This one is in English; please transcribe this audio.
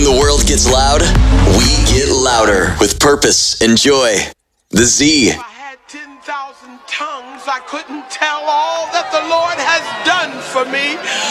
When the world gets loud, we get louder with purpose and joy. The Z. If I had 10,000 tongues, I couldn't tell all that the Lord has done for me.